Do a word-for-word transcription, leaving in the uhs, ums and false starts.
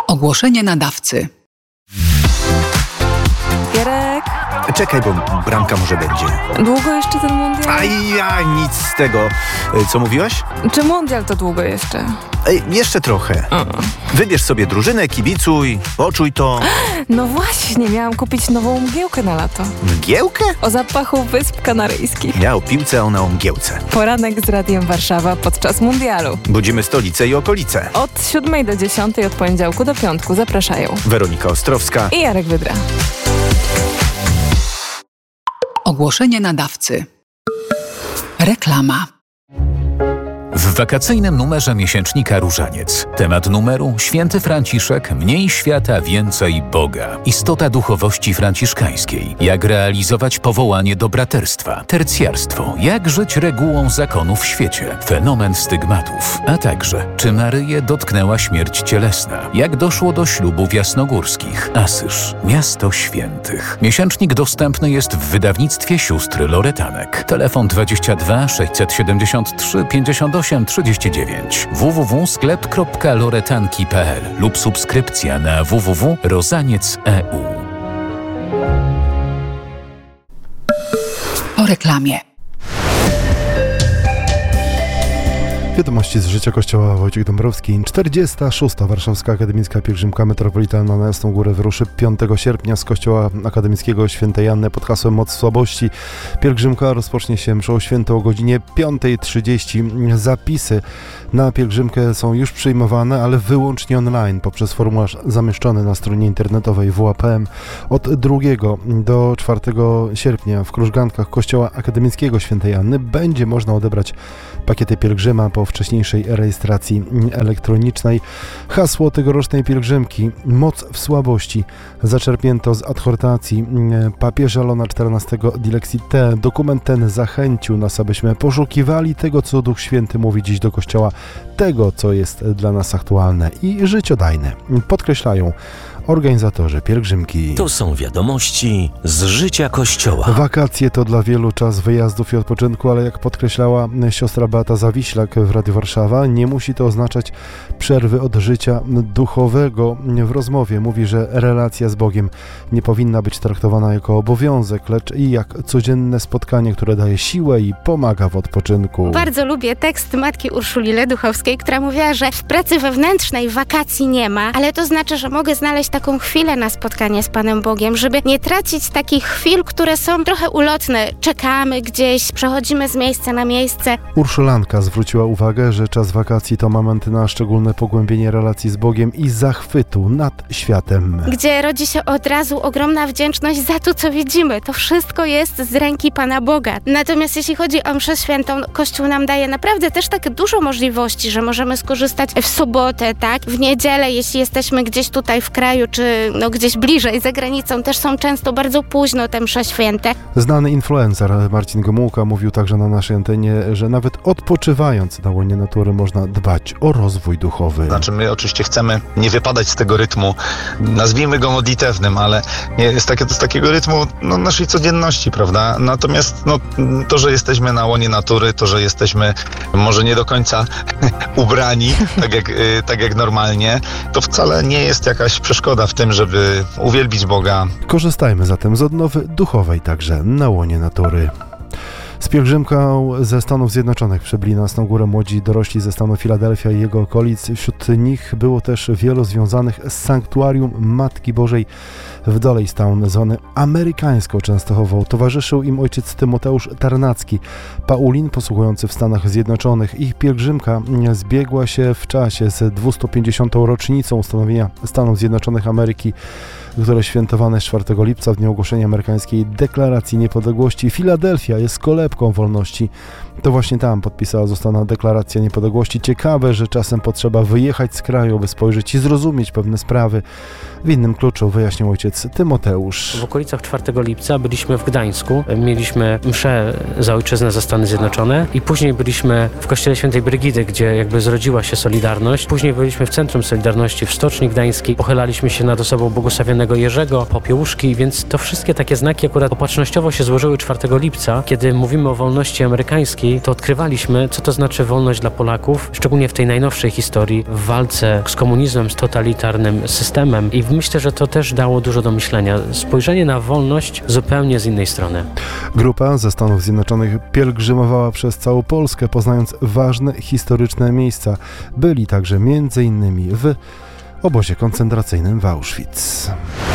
Ogłoszenie nadawcy. Gierek? Czekaj, bo bramka może będzie. Długo jeszcze ten mundial? A ja nic z tego. Co mówiłaś? Czy mundial to długo jeszcze? Ej, jeszcze trochę. O. Wybierz sobie drużynę, kibicuj, poczuj to. No właśnie, miałam kupić nową mgiełkę na lato. Mgiełkę? O zapachu Wysp Kanaryjskich. Ja o piłce, a ona o mgiełce. Poranek z Radiem Warszawa podczas mundialu. Budzimy stolicę i okolice. Od siódmej do dziesiątej, od poniedziałku do piątku zapraszają Weronika Ostrowska i Jarek Wydra. Ogłoszenie nadawcy. Reklama. W wakacyjnym numerze miesięcznika Różaniec. Temat numeru: Święty Franciszek, mniej świata, więcej Boga. Istota duchowości franciszkańskiej. Jak realizować powołanie do braterstwa. Tercjarstwo. Jak żyć regułą zakonu w świecie. Fenomen stygmatów. A także, czy Maryję dotknęła śmierć cielesna. Jak doszło do ślubów jasnogórskich. Asyż. Miasto świętych. Miesięcznik dostępny jest w wydawnictwie sióstr Loretanek. Telefon dwadzieścia dwa sześćset siedemdziesiąt trzy pięćdziesiąt osiem trzydzieści dziewięć w w w kropka sklep kropka loretanki kropka p l lub subskrypcja na w w w kropka rozaniec kropka e u. Po reklamie. Wiadomości z życia Kościoła. Wojciech Dąbrowski. czterdziesta szósta Warszawska Akademicka Pielgrzymka Metropolitalna na Jasną Górę wyruszy piątego sierpnia z Kościoła Akademickiego Świętej Anny pod hasłem Moc Słabości. Pielgrzymka rozpocznie się mszą świętą o godzinie piąta trzydzieści. Zapisy na pielgrzymkę są już przyjmowane, ale wyłącznie online poprzez formularz zamieszczony na stronie internetowej w a p m. Od drugiego do czwartego sierpnia w krużgankach Kościoła Akademickiego Świętej Anny będzie można odebrać pakiety pielgrzyma po wcześniejszej rejestracji elektronicznej. Hasło tegorocznej pielgrzymki: Moc w słabości, zaczerpnięto z adhortacji papieża Leona czternastego Dilexit Te. Dokument ten zachęcił nas, abyśmy poszukiwali tego, co Duch Święty mówi dziś do Kościoła, tego, co jest dla nas aktualne i życiodajne. Podkreślają organizatorzy pielgrzymki. To są wiadomości z życia Kościoła. Wakacje to dla wielu czas wyjazdów i odpoczynku, ale jak podkreślała siostra Beata Zawiślak w Radiu Warszawa, nie musi to oznaczać przerwy od życia duchowego. W rozmowie mówi, że relacja z Bogiem nie powinna być traktowana jako obowiązek, lecz i jak codzienne spotkanie, które daje siłę i pomaga w odpoczynku. Bardzo lubię tekst matki Urszuli Leduchowskiej, która mówiła, że w pracy wewnętrznej wakacji nie ma, ale to znaczy, że mogę znaleźć taką chwilę na spotkanie z Panem Bogiem, żeby nie tracić takich chwil, które są trochę ulotne. Czekamy gdzieś, przechodzimy z miejsca na miejsce. Urszulanka zwróciła uwagę, że czas wakacji to moment na szczególne pogłębienie relacji z Bogiem i zachwytu nad światem. Gdzie rodzi się od razu ogromna wdzięczność za to, co widzimy. To wszystko jest z ręki Pana Boga. Natomiast jeśli chodzi o mszę świętą, Kościół nam daje naprawdę też tak dużo możliwości, że możemy skorzystać w sobotę, tak? W niedzielę, jeśli jesteśmy gdzieś tutaj w kraju, czy no gdzieś bliżej, za granicą, też są często bardzo późno te msze święte. Znany influencer Marcin Gomułka mówił także na naszej antenie, że nawet odpoczywając na łonie natury można dbać o rozwój duchowy. Znaczy my oczywiście chcemy nie wypadać z tego rytmu, nazwijmy go modlitewnym, ale nie jest takie, to z takiego rytmu no, naszej codzienności, prawda? Natomiast no, to, że jesteśmy na łonie natury, to, że jesteśmy może nie do końca ubrani, tak jak, tak jak normalnie, to wcale nie jest jakaś przeszkoda w tym, żeby uwielbić Boga. Korzystajmy zatem z odnowy duchowej także na łonie natury. Z pielgrzymką ze Stanów Zjednoczonych przybyli na Jasną Górę młodzi dorośli ze stanu Filadelfia i jego okolic. Wśród nich było też wielu związanych z sanktuarium Matki Bożej w Dolestown, zwany amerykańską Częstochową. Towarzyszył im ojciec Tymoteusz Tarnacki, Paulin posługujący w Stanach Zjednoczonych. Ich pielgrzymka zbiegła się w czasie z dwieście pięćdziesiątą rocznicą ustanowienia Stanów Zjednoczonych Ameryki, które świętowane jest czwartego lipca w dniu ogłoszenia amerykańskiej deklaracji niepodległości. Filadelfia jest kolebką wolności. To właśnie tam podpisała została deklaracja niepodległości. Ciekawe, że czasem potrzeba wyjechać z kraju, by spojrzeć i zrozumieć pewne sprawy. W innym kluczu wyjaśnił ojciec Tymoteusz. W okolicach czwartego lipca byliśmy w Gdańsku. Mieliśmy mszę za ojczyznę za Stany Zjednoczone i później byliśmy w kościele Świętej Brygidy, gdzie jakby zrodziła się Solidarność. Później byliśmy w Centrum Solidarności w Stoczni Gdańskiej. Pochylaliśmy się nad osobą błogosławionego Jerzego, Popiełuszki, więc to wszystkie takie znaki akurat opatrznościowo się złożyły czwartego lipca, kiedy mówimy mówimy o wolności amerykańskiej, to odkrywaliśmy, co to znaczy wolność dla Polaków, szczególnie w tej najnowszej historii, w walce z komunizmem, z totalitarnym systemem. I myślę, że to też dało dużo do myślenia. Spojrzenie na wolność zupełnie z innej strony. Grupa ze Stanów Zjednoczonych pielgrzymowała przez całą Polskę, poznając ważne historyczne miejsca. Byli także między innymi w obozie koncentracyjnym w Auschwitz.